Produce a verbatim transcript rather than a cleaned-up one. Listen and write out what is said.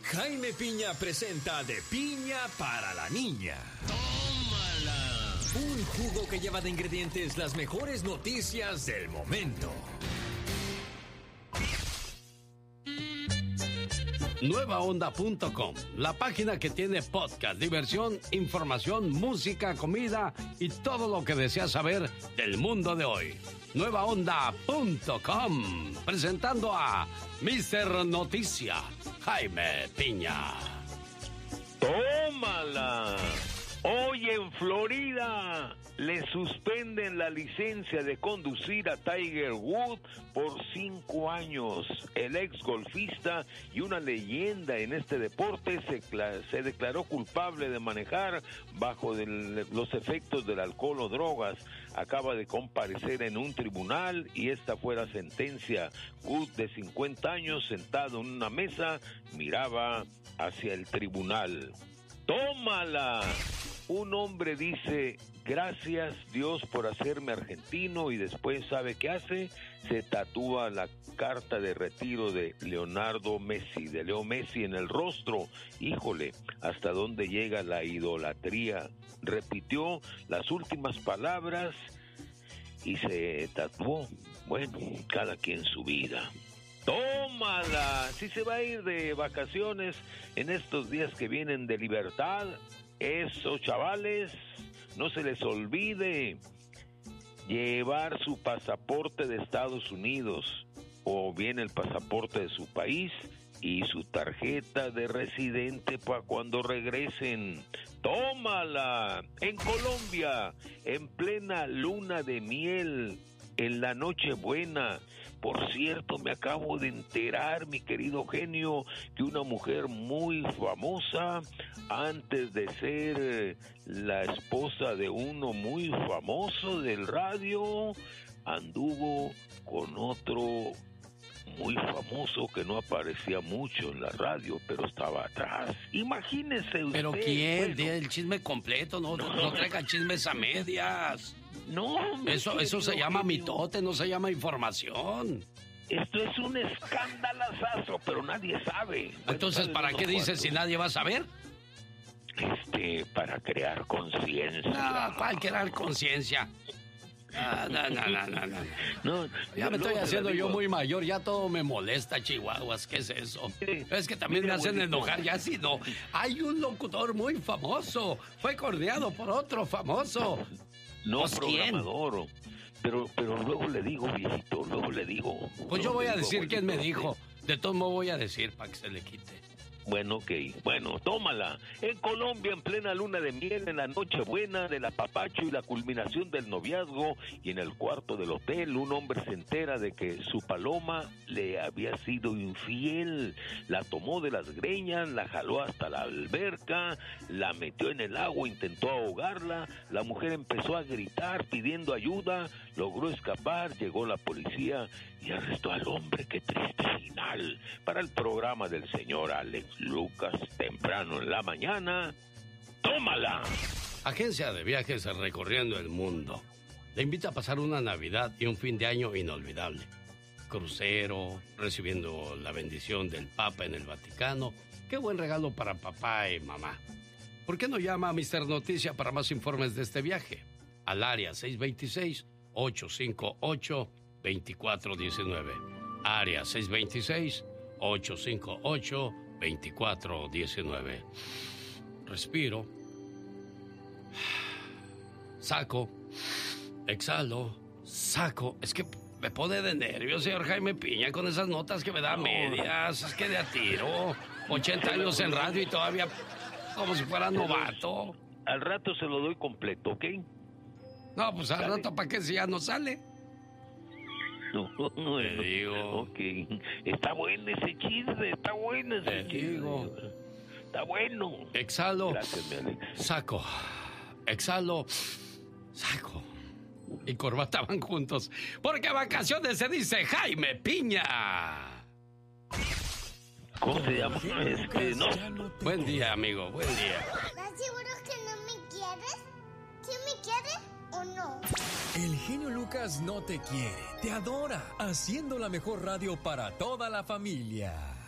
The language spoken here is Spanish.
Jaime Piña presenta De Piña para la Niña. ¡Tómala! Un jugo que lleva de ingredientes las mejores noticias del momento. Nueva Onda punto com, la página que tiene podcast, diversión, información, música, comida y todo lo que deseas saber del mundo de hoy. Nueva Onda punto com, presentando a mister Noticia, Jaime Piña. ¡Tómala! Hoy en Florida le suspenden la licencia de conducir a Tiger Woods por cinco años. El ex golfista y una leyenda en este deporte se, se declaró culpable de manejar bajo del, los efectos del alcohol o drogas. Acaba de comparecer en un tribunal y esta fue la sentencia. Woods, de cincuenta años, sentado en una mesa, miraba hacia el tribunal. ¡Tómala! Un hombre dice, gracias Dios por hacerme argentino, y después, ¿sabe qué hace? Se tatúa la carta de retiro de Leonardo Messi, de Leo Messi en el rostro. Híjole, ¿hasta dónde llega la idolatría? Repitió las últimas palabras y se tatuó. Bueno, cada quien su vida. ¡Tómala! Si se va a ir de vacaciones en estos días que vienen de libertad, eso, chavales, no se les olvide llevar su pasaporte de Estados Unidos o bien el pasaporte de su país y su tarjeta de residente para cuando regresen. ¡Tómala! En Colombia, en plena luna de miel, en la Nochebuena. Por cierto, me acabo de enterar, mi querido genio, que una mujer muy famosa, antes de ser la esposa de uno muy famoso del radio, anduvo con otro muy famoso que no aparecía mucho en la radio, pero estaba atrás. Imagínese usted. ¿Pero quién? Bueno, el chisme completo, no, no, no traigan chismes a medias. No, eso, eso se llama mitote, no se llama información. Esto es un escandalazazo, pero nadie sabe. Entonces, bueno, ¿para qué dices si nadie va a saber? Este, para crear conciencia. No, ¿cuál crear conciencia? No, no, no, no, no, no. no ya me estoy haciendo yo muy mayor, ya todo me molesta, chihuahuas, ¿qué es eso? Sí. Es que también me hacen enojar ya si no. Hay un locutor muy famoso, fue corneado por otro famoso. No, pues, programador. ¿Quién? Pero, pero luego le digo, viejito, luego le digo. Pues yo voy a decir quién me dijo. De todos modos voy a decir para que se le quite. Bueno, ok. Bueno, tómala. En Colombia, en plena luna de miel, en la Nochebuena del apapacho y la culminación del noviazgo, y en el cuarto del hotel, un hombre se entera de que su paloma le había sido infiel. La tomó de las greñas, la jaló hasta la alberca, la metió en el agua, intentó ahogarla. La mujer empezó a gritar pidiendo ayuda, logró escapar, llegó la policía y arrestó al hombre. Qué triste final para el programa del señor Alex Lucas, temprano en la mañana. ¡Tómala! Agencia de viajes recorriendo el mundo le invita a pasar una Navidad y un fin de año inolvidable. Crucero, recibiendo la bendición del Papa en el Vaticano. Qué buen regalo para papá y mamá. ¿Por qué no llama a mister Noticia para más informes de este viaje? Al área seis dos seis, ocho cinco ocho, dos cuatro uno nueve. Área seis dos seis, ocho cinco ocho, dos cuatro uno nueve. Respiro. Saco. Exhalo. Saco. Es que me pone de nervios, señor Jaime Piña, con esas notas que me da medias. Es que de a tiro. ochenta años en radio y todavía como si fuera novato. Al rato se lo doy completo, ¿ok? No, pues al rato, ¿para qué si ya no sale? No, no, Te no, digo. Ok. Está bueno ese chiste, está bueno ese Te chiste. digo. Está bueno. Exhalo. Gracias, mi Alex. Saco. Exhalo. Saco. Y corbata van juntos. Porque vacaciones se dice Jaime Piña. ¿Cómo se llama? Este, no. Buen día, amigo. Buen día. ¿Estás seguro que no me quieres? ¿Sí me quieres o no? El genio Lucas no te quiere, te adora, haciendo la mejor radio para toda la familia.